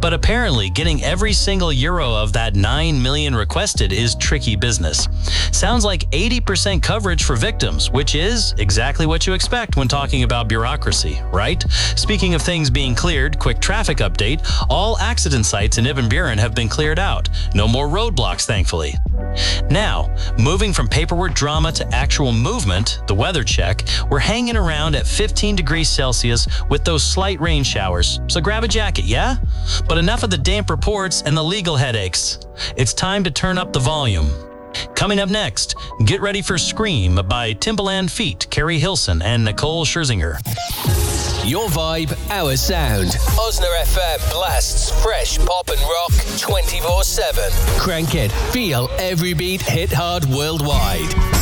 But apparently, getting every single euro of that 9 million requested is tricky business. Sounds like 80% coverage for victims, which is exactly what you expect when talking about bureaucracy, right? Speaking of things being cleared, quick traffic update, all accident sites in Ibn Buren have been cleared out. No more roadblocks, thankfully. Now, moving from paperwork drama to actual movement, the weather check, we're hanging around at 15 degrees Celsius with those slight rain showers. So grab a jacket, yeah? But enough of the damp reports and the legal headaches. It's time to turn up the volume. Coming up next, get ready for Scream by Timbaland feat. Carrie Hilson and Nicole Scherzinger. Your vibe, our sound. Osner FM blasts fresh pop and rock 24/7. Crank it, feel every beat, hit hard worldwide.